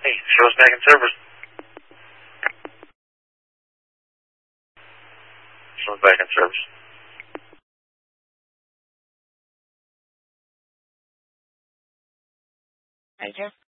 Hey, show's back in service. Show's back in service. I just